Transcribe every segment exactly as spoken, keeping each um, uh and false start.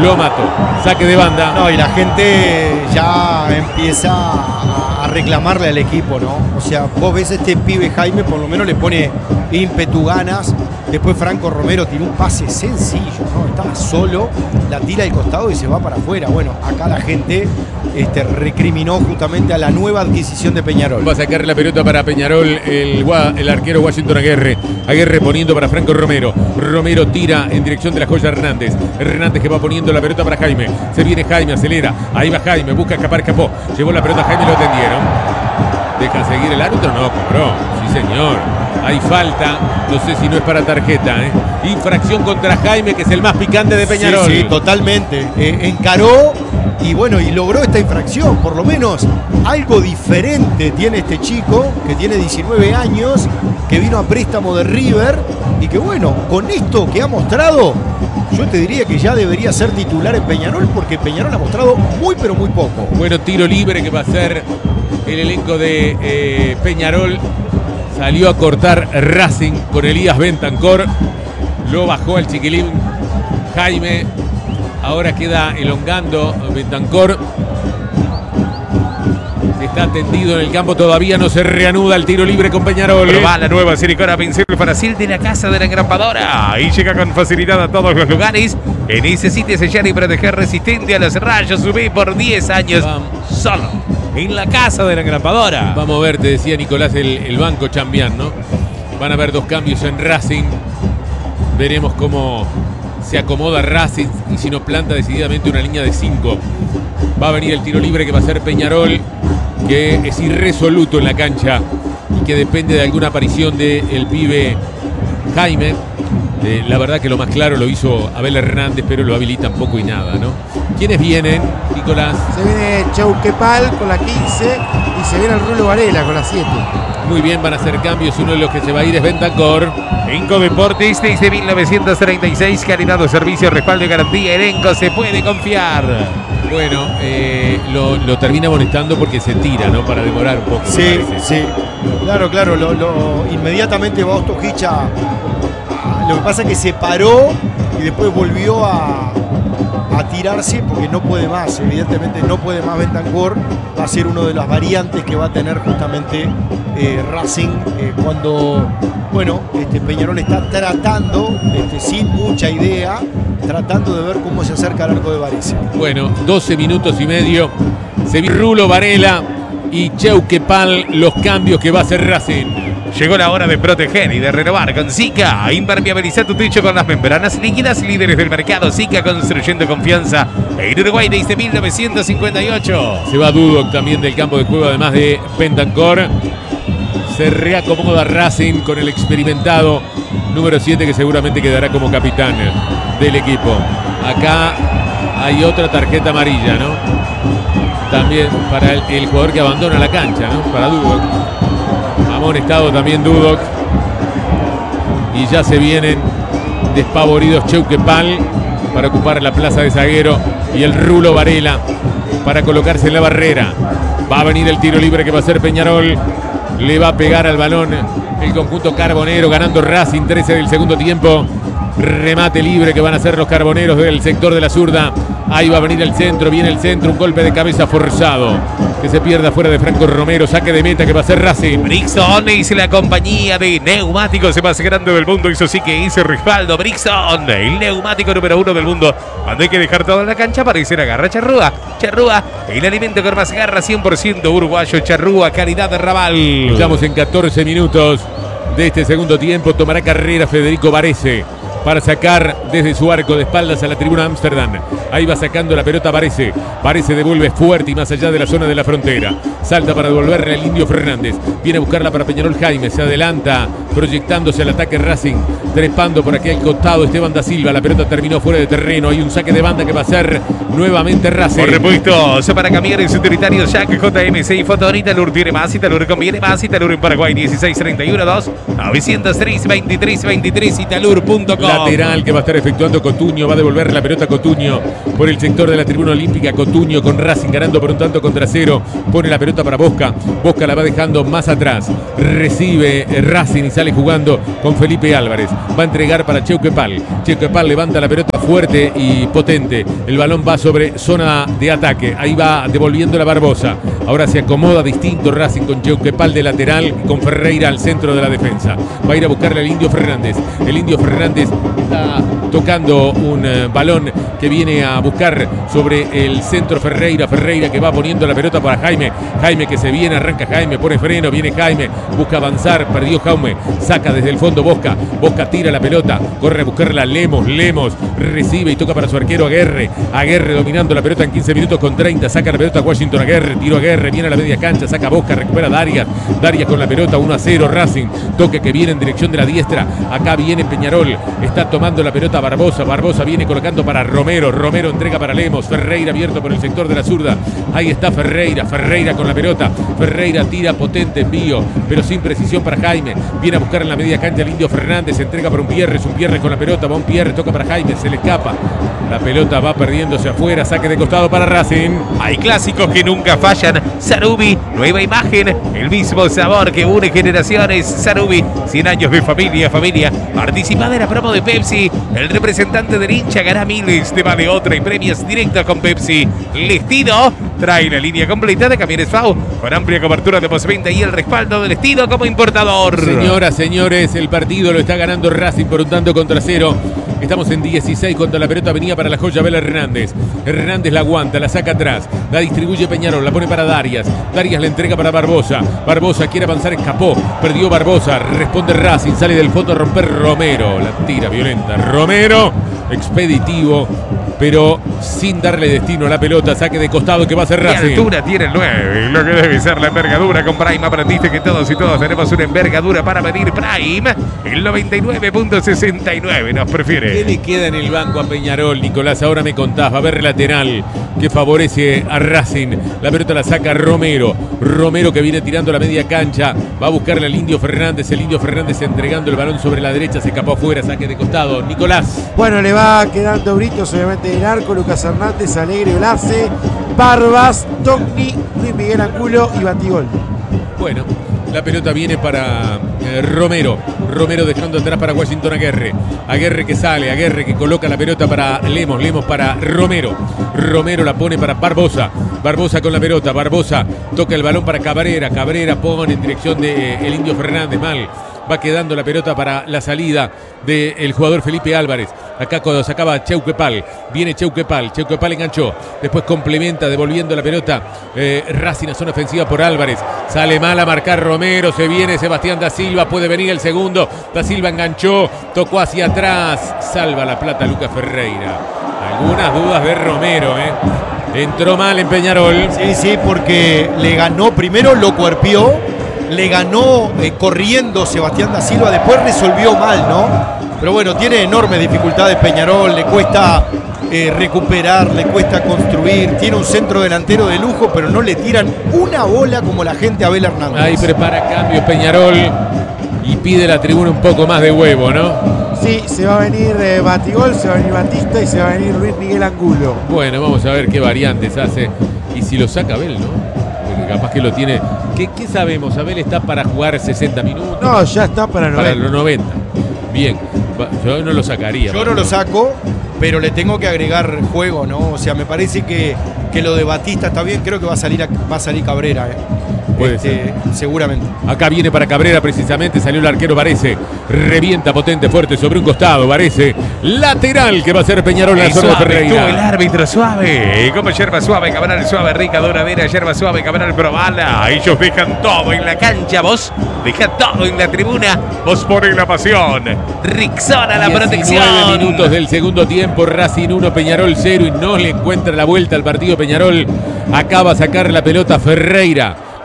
Lo mató. Saque de banda. No, y la gente ya empieza a, a reclamarle al equipo, ¿no? O sea, vos ves este pibe Jaime, por lo menos le pone ímpetu, ganas. Después Franco Romero tiró un pase sencillo, ¿no? Estaba solo, la tira al costado y se va para afuera. Bueno, acá la gente este, recriminó justamente a la nueva adquisición de Peñarol. Va a sacar la pelota para Peñarol el, el arquero Washington Aguerre. Aguerre poniendo para Franco Romero. Romero tira en dirección de la Joya Hernández. Hernández que va poniendo la pelota para Jaime. Se viene Jaime, acelera. Ahí va Jaime, busca escapar, escapó. Llevó la pelota a Jaime, lo atendieron. ¿Deja seguir el árbitro? No, cobró. Sí, señor. Hay falta, no sé si no es para tarjeta, ¿eh? Infracción contra Jaime, que es el más picante de Peñarol. Sí, sí, totalmente. Eh, encaró y bueno, y logró esta infracción. Por lo menos algo diferente tiene este chico, que tiene diecinueve años, que vino a préstamo de River y que bueno, con esto que ha mostrado, yo te diría que ya debería ser titular en Peñarol, porque Peñarol ha mostrado muy pero muy poco. Bueno, tiro libre que va a ser el elenco de eh, Peñarol. Salió a cortar Racing con Elías Bentancor. Lo bajó al chiquilín Jaime. Ahora queda elongando Bentancor. Está tendido en el campo. Todavía no se reanuda el tiro libre con Peñarol. Pero va la nueva Silicona a vencer el Brasil de la casa de la engrampadora. Y llega con facilidad a todos los lugares que necesite sellar y proteger, resistente a los rayos. Subí por diez años solo en la casa de la engrampadora. Vamos a ver, te decía Nicolás, el, el banco chambián, ¿no? Van a haber dos cambios en Racing. Veremos cómo se acomoda Racing y si no planta decididamente una línea de cinco. Va a venir el tiro libre que va a ser Peñarol, que es irresoluto en la cancha y que depende de alguna aparición del pibe Jaime. Eh, la verdad que lo más claro lo hizo Abel Hernández, pero lo habilitan poco y nada, ¿no? ¿Quiénes vienen, Nicolás? Se viene Chauquepal con la quince y se viene el Rulo Varela con la siete. Muy bien, van a hacer cambios. Uno de los que se va a ir es Bentancor. Enco Deportes desde mil novecientos treinta y seis. Calidad de servicio, respaldo y garantía. El Enco se puede confiar. Bueno, eh, lo, lo termina amonestando porque se tira, ¿no? Para demorar un poco. Sí, sí. Claro, claro. Lo, lo, inmediatamente va Ostojicha. Lo que pasa es que se paró y después volvió a, a tirarse porque no puede más. Evidentemente no puede más Bentancor. Va a ser una de las variantes que va a tener justamente eh, Racing eh, cuando, bueno, este Peñarol está tratando, este, sin mucha idea, tratando de ver cómo se acerca al arco de Varese. Bueno, doce minutos y medio. Se viene Rulo Varela y Chauquepal, los cambios que va a hacer Racing. Llegó la hora de proteger y de renovar con Sika. Impermeabiliza tu techo con las membranas líquidas, líderes del mercado. Sika, construyendo confianza en Uruguay desde mil novecientos cincuenta y ocho. Se va Dudok también del campo de juego, además de Bentancor. Se reacomoda Racing con el experimentado número siete, que seguramente quedará como capitán del equipo. Acá hay otra tarjeta amarilla, ¿no? También para el, el jugador que abandona la cancha, ¿no? Para Dudok. Amonestado también Dudok. Y ya se vienen despavoridos Chauquepal para ocupar la plaza de zaguero y el Rulo Varela para colocarse en la barrera. Va a venir el tiro libre que va a ser Peñarol. Le va a pegar al balón el conjunto carbonero, ganando Racing. Trece del segundo tiempo. Remate libre que van a hacer los carboneros del sector de la zurda. Ahí va a venir el centro, viene el centro, un golpe de cabeza forzado que se pierda fuera de Franco Romero. Saque de meta que va a ser Racing. Brixton es la compañía de neumáticos más grande del mundo. Eso sí que hizo respaldo. Brixton, el neumático número uno del mundo. Cuando hay que dejar todo en la cancha, parece la garra Charrúa. Charrúa, el alimento con más garra, cien por ciento uruguayo. Charrúa, calidad de Raval. Estamos en catorce minutos de este segundo tiempo. Tomará carrera Federico Varese para sacar desde su arco de espaldas a la tribuna Amsterdam. Ahí va sacando la pelota Varese. Varese devuelve fuerte y más allá de la zona de la frontera. Salta para devolverle al Indio Fernández. Viene a buscarla para Peñarol Jaime. Se adelanta proyectándose al ataque Racing. Trepando por aquel costado Esteban da Silva. La pelota terminó fuera de terreno. Hay un saque de banda que va a ser nuevamente Racing. Por repuesto, para cambiar en securitario Jack J M C y Fotonita. Italur tiene más, Italur conviene más. Italur en Paraguay dieciséis treinta y uno dos nueve cero tres veintitrés veintitrés italur punto com. lateral que va a estar efectuando Cotuño. Va a devolver la pelota a Cotuño por el sector de la tribuna olímpica. Cotuño con Racing ganando por un tanto contra cero. Pone la pelota para Bosca. Bosca la va dejando más atrás. Recibe Racing y sale jugando con Felipe Álvarez. Va a entregar para Cheuquepal. Cheuquepal levanta la pelota fuerte y potente. El balón va sobre zona de ataque. Ahí va devolviendo la Barbosa. Ahora se acomoda distinto Racing con Cheuquepal de lateral y con Ferreira al centro de la defensa. Va a ir a buscarle al Indio Fernández. El Indio Fernández está tocando un uh, balón que viene a buscar sobre el centro Ferreira. Ferreira que va poniendo la pelota para Jaime. Jaime que se viene, arranca Jaime, pone freno, viene Jaime, busca avanzar, perdió Jaume, saca desde el fondo Bosca. Bosca tira la pelota, corre a buscarla Lemos. Lemos recibe y toca para su arquero Aguerre. Aguerre dominando la pelota en quince minutos con treinta. Saca la pelota a Washington Aguerre. Tiro Aguerre, viene a la media cancha, saca Bosca, recupera Darias. Darias con la pelota, uno a cero Racing. Toque que viene en dirección de la diestra. Acá viene Peñarol. Está tomando la pelota Barbosa. Barbosa viene colocando para Romero. Romero entrega para Lemos. Ferreira abierto por el sector de la zurda. Ahí está Ferreira. Ferreira con la pelota. Ferreira tira potente envío, pero sin precisión para Jaime. Viene a buscar en la media cancha el Indio Fernández. Se entrega para un Pierres. Un Pierres con la pelota. Va un Pierres, toca para Jaime. Se le escapa. La pelota va perdiéndose afuera. Saque de costado para Racing. Hay clásicos que nunca fallan. Sarubi, nueva imagen. El mismo sabor que une generaciones. Sarubi, cien años de familia, familia. Participa de la promo de Pepsi. El representante del hincha gana miles de vale otra y premios directos con Pepsi. Lestido trae la línea completa de camiones F A U con amplia cobertura de postventa y el respaldo del Lestido como importador. Señoras, señores, el partido lo está ganando Racing por un tanto contra cero. Estamos en dieciséis cuando la pelota venía para la joya Bel Hernández. Hernández la aguanta, la saca atrás, la distribuye Peñarol, la pone para Darias. Darias la entrega para Barbosa. Barbosa quiere avanzar, escapó, perdió Barbosa. Responde Racing, sale del fondo a romper Romero. La tira violenta. Romero, expeditivo, pero sin darle destino a la pelota. Saque de costado que va a ser Racing. ¿Qué altura tiene el nueve? Lo que debe ser la envergadura. Con Prime aprendiste que todos y todas tenemos una envergadura para medir Prime. El noventa y nueve punto sesenta y nueve nos prefiere. ¿Qué le queda en el banco a Peñarol, Nicolás? Ahora me contás. Va a haber lateral que favorece a Racing. La pelota la saca Romero. Romero que viene tirando la media cancha. Va a buscarle al Indio Fernández. El Indio Fernández entregando el balón sobre la derecha. Se escapó afuera. Saque de costado. Nicolás. Bueno, le va quedando Britos, obviamente, en arco. Lucas Hernández, Alegre, Blase, Barbas, Togni, Luis Miguel Angulo y Batigol. Bueno, la pelota viene para eh, Romero. Romero dejando atrás para Washington Aguerre. Aguerre que sale, Aguerre que coloca la pelota para Lemos. Lemos para Romero. Romero la pone para Barbosa. Barbosa con la pelota. Barbosa toca el balón para Cabrera. Cabrera pone en dirección del de, eh, Indio Fernández. Mal. Va quedando la pelota para la salida del jugador Felipe Álvarez. Acá cuando sacaba Cheuquepal. Viene Cheuquepal. Cheuquepal enganchó. Después complementa devolviendo la pelota. Eh, Racing a zona ofensiva por Álvarez. Sale mal a marcar Romero. Se viene Sebastián Da Silva. Puede venir el segundo. Da Silva enganchó. Tocó hacia atrás. Salva la plata Lucas Ferreira. Algunas dudas de Romero, ¿eh? Entró mal en Peñarol. Sí, sí, porque le ganó. Primero lo cuerpió. Le ganó eh, corriendo Sebastián Da Silva, después resolvió mal, ¿no? Pero bueno, tiene enormes dificultades Peñarol, le cuesta eh, recuperar, le cuesta construir, tiene un centro delantero de lujo, pero no le tiran una bola como la gente a Abel Hernández. Ahí prepara cambios Peñarol y pide la tribuna un poco más de huevo, ¿no? Sí, se va a venir eh, Batigol, se va a venir Batista y se va a venir Luis Miguel Angulo. Bueno, vamos a ver qué variantes hace y si lo saca Abel, ¿no? Porque capaz que lo tiene. ¿Qué, qué sabemos? Abel está para jugar sesenta minutos. No, ya está para noventa. Para los noventa. Bien, yo no lo sacaría. Yo no lo saco, pero le tengo que agregar juego, ¿no? O sea, me parece que, que lo de Batista está bien, creo que va a salir, a, va a salir Cabrera, ¿eh? Puede este, ser. Seguramente. Acá viene para Cabrera precisamente, salió el arquero Varese, revienta potente, fuerte sobre un costado, Varese, lateral que va a ser Peñarol en la zona de Ferreira. El árbitro suave, como yerba suave, Cabral suave, rica, duradera, yerba suave, Cabral probala. Ellos dejan todo en la cancha, vos deja todo en la tribuna, vos ponen la pasión. Rixona la protección. diecinueve minutos del segundo tiempo, Racing uno, Peñarol cero y no le encuentra la vuelta al partido Peñarol. Acaba a sacar la pelota Ferreira.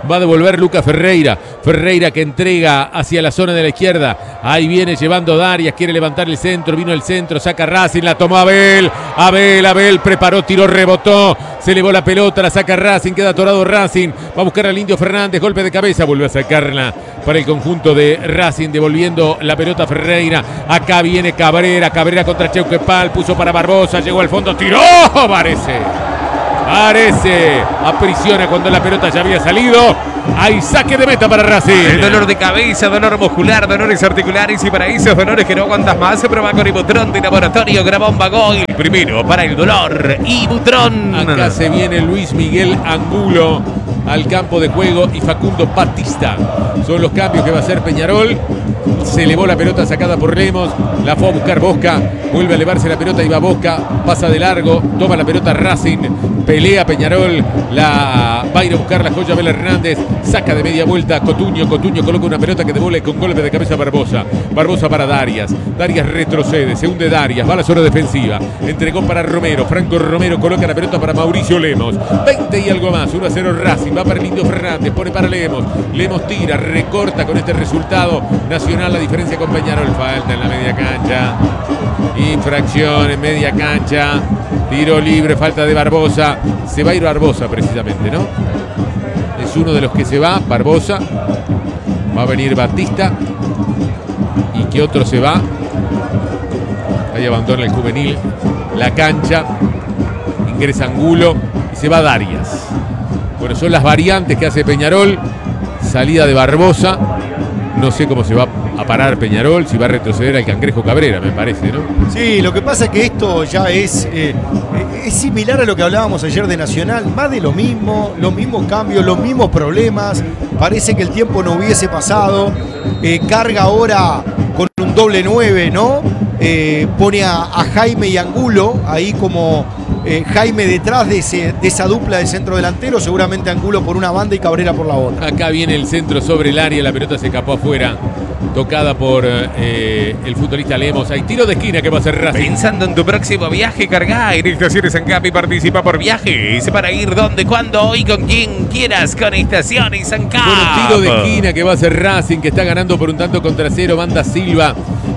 Va a devolver Lucas Ferreira. Ferreira que entrega hacia la zona de la izquierda. Ahí viene llevando Darias. Quiere levantar el centro. Vino el centro. Saca Racing. La tomó Abel. Abel, Abel preparó, tiró, rebotó. Se elevó la pelota. La saca Racing. Queda atorado Racing. Va a buscar al Indio Fernández. Golpe de cabeza. Vuelve a sacarla para el conjunto de Racing. Devolviendo la pelota a Ferreira. Acá viene Cabrera. Cabrera contra Cheuquepal. Puso para Barbosa. Llegó al fondo. Tiró. Parece. Parece, aprisiona cuando la pelota ya había salido. Hay saque de meta para Racing. El dolor de cabeza, dolor muscular, dolores articulares y para esos dolores que no aguantas más, se prueba con Ibutrón de Laboratorio Gravón Bagó. El primero para el dolor, Ibutrón. Acá se viene Luis Miguel Angulo al campo de juego y Facundo Batista. Son los cambios que va a hacer Peñarol. Se elevó la pelota sacada por Lemos. La fue a buscar Bosca. Vuelve a elevarse la pelota y va Bosca. Pasa de largo. Toma la pelota Racing. Pelea Peñarol. La va a ir a buscar la joya Abel Hernández. Saca de media vuelta Cotuño. Cotuño coloca una pelota que devuelve con golpe de cabeza a Barbosa. Barbosa para Darias. Darias retrocede. Se hunde Darias. Va a la zona defensiva. Entregó para Romero. Franco Romero coloca la pelota para Mauricio Lemos. veinte y algo más. uno a cero Racing. Va para el Indio Fernández. Pone para Lemos. Lemos tira. Recorta con este resultado. Nacional la diferencia con Peñarol. Falta en la media cancha. Infracción en media cancha. Tiro libre. Falta de Barbosa. Se va a ir Barbosa precisamente, ¿no? Es uno de los que se va. Barbosa. Va a venir Batista. ¿Y qué otro se va? Ahí abandona el juvenil la cancha. Ingresa Angulo. Y se va Darias. Bueno, son las variantes que hace Peñarol. Salida de Barbosa. No sé cómo se va a parar Peñarol, si va a retroceder al Cangrejo Cabrera, me parece, ¿no? Sí, lo que pasa es que esto ya es, eh, es similar a lo que hablábamos ayer de Nacional, más de lo mismo, los mismos cambios, los mismos problemas, parece que el tiempo no hubiese pasado, eh, carga ahora con un doble nueve, ¿no? Eh, pone a, a Jaime y Angulo ahí como eh, Jaime detrás de, ese, de esa dupla de centro delantero, seguramente Angulo por una banda y Cabrera por la otra. Acá viene el centro sobre el área, la pelota se escapó afuera. Tocada por eh, el futbolista Lemos. Hay tiro de esquina que va a ser Racing. Pensando en tu próximo viaje, carga en Estaciones Ancap y participa por viajes para ir donde, cuando y con quien quieras con Estaciones Ancap. Bueno, tiro de esquina que va a ser Racing, que está ganando por un tanto contra cero. Banda Silva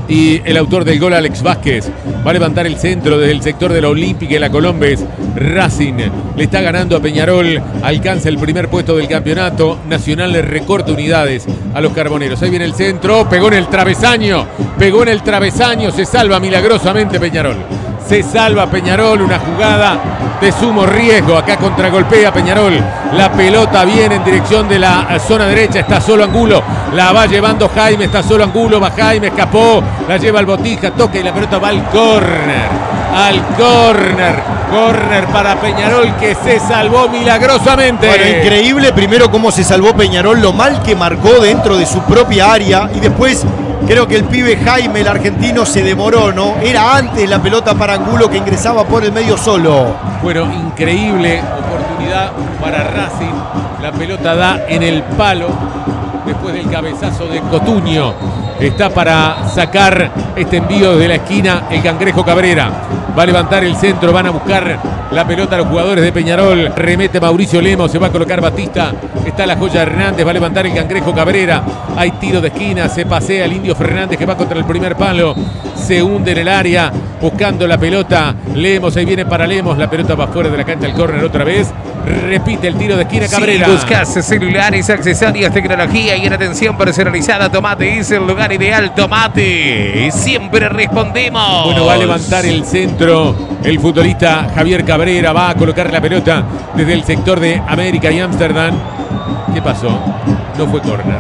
y el autor del gol, Alex Vázquez. Va a levantar el centro desde el sector de la Olímpica y la Colombes. Racing le está ganando a Peñarol. Alcanza el primer puesto del campeonato. Nacional le recorta unidades a los carboneros. Ahí viene el centro. Pegó en el travesaño. Pegó en el travesaño. Se salva milagrosamente Peñarol. Se salva Peñarol. Una jugada de sumo riesgo. Acá contragolpea Peñarol. La pelota viene en dirección de la zona derecha. Está solo Angulo. La va llevando Jaime. Está solo Angulo. Va Jaime. Escapó. La lleva al Botija. Toca y la pelota va al córner. Al córner. Córner para Peñarol, que se salvó milagrosamente. Bueno, increíble primero cómo se salvó Peñarol, lo mal que marcó dentro de su propia área. Y después creo que el pibe Jaime, el argentino, se demoró, ¿no? Era antes la pelota para Angulo, que ingresaba por el medio solo. Bueno, increíble oportunidad para Racing. La pelota da en el palo después del cabezazo de Cotuño. Está para sacar este envío desde la esquina el Cangrejo Cabrera. Va a levantar el centro, van a buscar la pelota a los jugadores de Peñarol. Remete Mauricio Lemos, se va a colocar Batista. Está la joya Hernández, va a levantar el Cangrejo Cabrera. Hay tiro de esquina, se pasea el Indio Fernández que va contra el primer palo. Se hunde en el área, buscando la pelota. Lemos, ahí viene para Lemos. La pelota va fuera de la cancha, el córner otra vez. Repite el tiro de esquina Cabrera. Si buscas celulares, accesorios, tecnología y en atención personalizada, Tomate es el lugar ideal. Tomate, siempre respondemos. Bueno, va a levantar el centro el futbolista Javier Cabrera. Va a colocar la pelota desde el sector de América y Ámsterdam. ¿Qué pasó? No fue córner.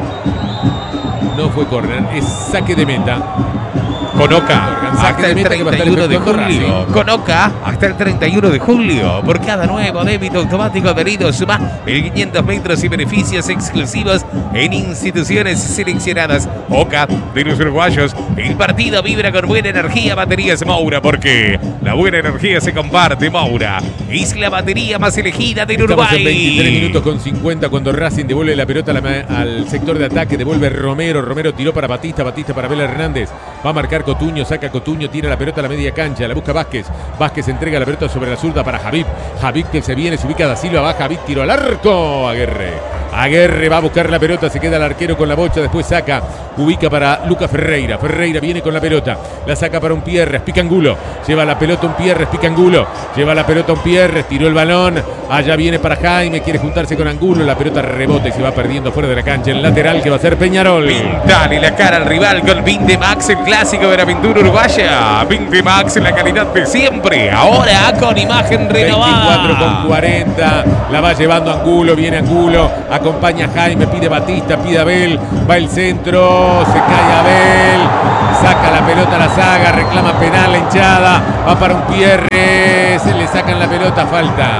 No fue córner, es saque de meta. Con Oca hasta el treinta y uno de julio. Con Oca hasta el treinta y uno de julio. Por cada nuevo débito automático adherido suma mil quinientos metros y beneficios exclusivos en instituciones seleccionadas. Oca de los uruguayos. El partido vibra con buena energía. Baterías Moura, porque la buena energía se comparte. Moura es la batería más elegida del Uruguay. Estamos en veintitrés minutos con cincuenta cuando Racing devuelve la pelota al sector de ataque. Devuelve Romero. Romero tiró para Batista. Batista para Abel Hernández. Va a marcar Cotuño, saca Cotuño, tira la pelota a la media cancha, la busca Vázquez. Vázquez entrega la pelota sobre la zurda para Javib. Javib que se viene, se ubica Da Silva, va Javib, tiro al arco. Aguerre. Aguerre va a buscar la pelota, se queda el arquero con la bocha, después saca, ubica para Lucas Ferreira. Ferreira viene con la pelota, la saca para Umpierres, pica Angulo, lleva la pelota Umpierres, pica Angulo, lleva la pelota Umpierres, tiró el balón, allá viene para Jaime, quiere juntarse con Angulo, la pelota rebota y se va perdiendo fuera de la cancha, el lateral que va a ser Peñarol. Pintale la cara al rival con Vindemax, el clásico de la pintura uruguaya. Vindemax, la calidad de siempre, ahora con imagen renovada. veinticuatro con cuarenta, la va llevando Angulo, viene Angulo, acompaña a Jaime, pide Batista, pide Abel, va el centro, se cae Abel, saca la pelota a la saga, reclama penal la hinchada, va para Umpierres, le sacan la pelota, falta,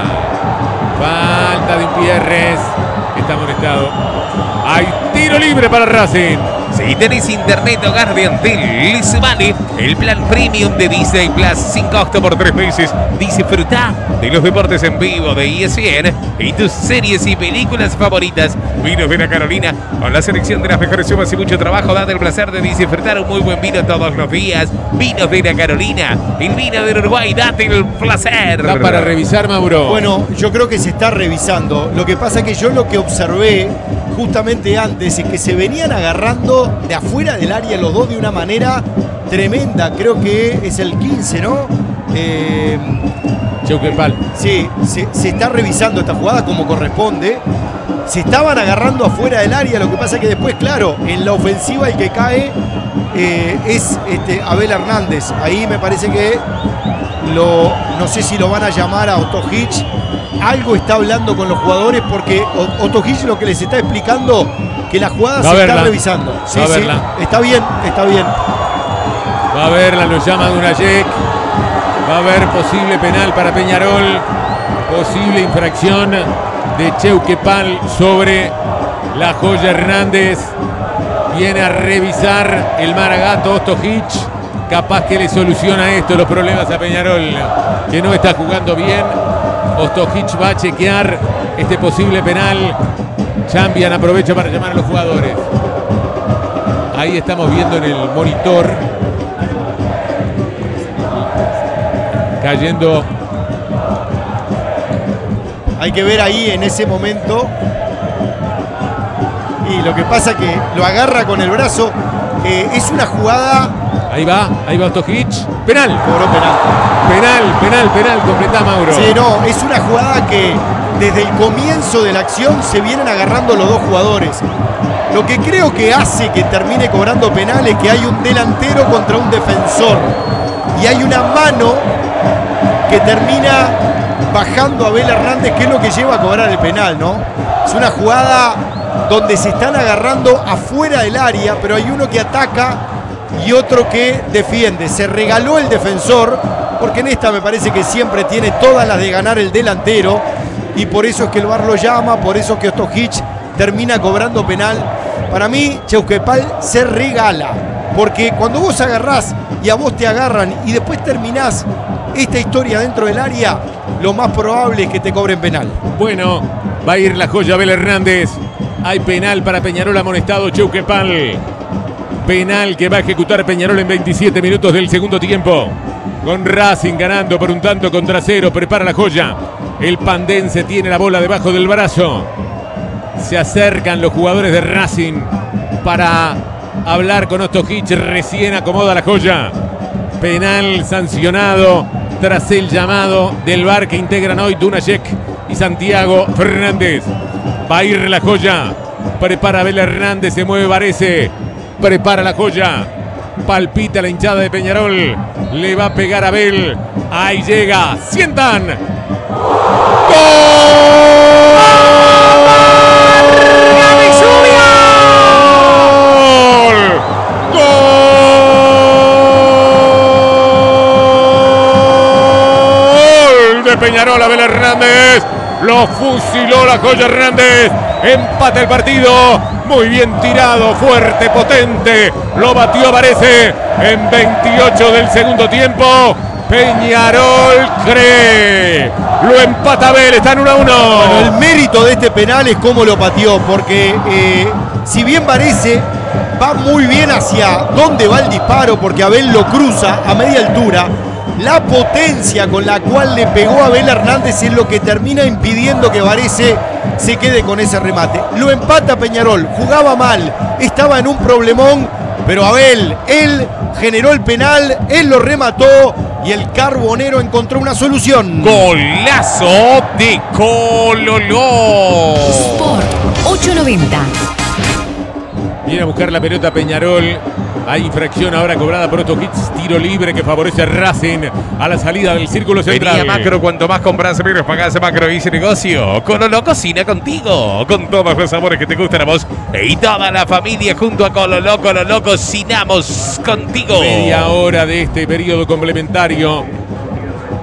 falta de Umpierres, está amonestado. Hay tiro libre para Racing. Si tenés internet hogar de Antel, les vale el plan premium de Disney Plus sin costo por tres meses. Disfruta de los deportes en vivo de E S P N y tus series y películas favoritas. Vinos de la Carolina, con la selección de las mejores uvas y mucho trabajo, date el placer de disfrutar un muy buen vino todos los días. Vinos de la Carolina, el vino del Uruguay, date el placer. ¿Está para revisar, Mauro? Bueno, yo creo que se está revisando. Lo que pasa es que yo lo que observé justamente antes es que se venían agarrando de afuera del área los dos de una manera tremenda. Creo que es el quince, ¿no? Eh, Cheuquepal. sí, se, se está revisando esta jugada como corresponde. Se estaban agarrando afuera del área. Lo que pasa es que después, claro, en la ofensiva el que cae eh, es este, Abel Hernández. Ahí me parece que lo, no sé si lo van a llamar a Ostojic. Algo está hablando con los jugadores porque Ostojic lo que les está explicando que la jugada se está revisando. Sí, Va a sí, verla. está bien, está bien. Va a verla, lo llama Dunayek. Va a haber posible penal para Peñarol. Posible infracción de Cheuquepal sobre la Joya Hernández. Viene a revisar el Maragato Ostojic. Capaz que le soluciona esto, los problemas a Peñarol, que no está jugando bien. Ostojic va a chequear este posible penal. Champion aprovecha para llamar a los jugadores. Ahí estamos viendo en el monitor. Cayendo. Hay que ver ahí en ese momento. Y lo que pasa que lo agarra con el brazo. Eh, es una jugada. Ahí va, ahí va Ostojic. Penal. Cobró penal. Penal, penal, penal. Completá, Mauro. Sí, no, es una jugada que desde el comienzo de la acción se vienen agarrando los dos jugadores. Lo que creo que hace que termine cobrando penal es que hay un delantero contra un defensor. Y hay una mano que termina bajando a Abel Hernández, que es lo que lleva a cobrar el penal, ¿no? Es una jugada donde se están agarrando afuera del área, pero hay uno que ataca y otro que defiende. Se regaló el defensor, porque en esta me parece que siempre tiene todas las de ganar el delantero, y por eso es que el V A R lo llama, por eso es que Ostojic termina cobrando penal. Para mí, Cheuquepal se regala, porque cuando vos agarrás y a vos te agarran y después terminás esta historia dentro del área, lo más probable es que te cobren penal. Bueno, va a ir la Joya Abel Hernández. Hay penal para Peñarol, amonestado Cheuquepal. Penal que va a ejecutar Peñarol en veintisiete minutos del segundo tiempo. Con Racing ganando por un tanto contra cero. Prepara la Joya. El pandense tiene la bola debajo del brazo. Se acercan los jugadores de Racing para hablar con Ostojic. Recién acomoda la Joya. Penal sancionado tras el llamado del V A R que integran hoy Dunayek y Santiago Fernández. Va a ir la Joya. Prepara Abel Hernández. Se mueve Varese. Prepara la Joya. Palpita la hinchada de Peñarol. Le va a pegar a Abel. Ahí llega. Sientan. ¡Gol! ¡Gol! De Peñarol, Abel Hernández. Lo fusiló la Joya Hernández. Empata el partido. Muy bien tirado, fuerte, potente. Lo batió Varese en veintiocho del segundo tiempo. Peñarol cree. Lo empata Abel, está en uno a uno. Bueno, el mérito de este penal es cómo lo pateó, porque eh, si bien Varese va muy bien hacia dónde va el disparo, porque Abel lo cruza a media altura, la potencia con la cual le pegó a Abel Hernández es lo que termina impidiendo que Varese se quede con ese remate. Lo empata Peñarol, jugaba mal, estaba en un problemón, pero Abel, él generó el penal, él lo remató y el Carbonero encontró una solución. Golazo de Cololó. Sport ochocientos noventa. Viene a buscar la pelota Peñarol. Hay infracción ahora cobrada por Otto Hits. Tiro libre que favorece a Racing a la salida del círculo central. Venía Macro, cuanto más compras, menos pagás. Macro hice negocio. Cololó cocina contigo. Con todos los sabores que te gustan a vos y toda la familia junto a Cololó. Cololó cocinamos contigo. Media hora de este periodo complementario.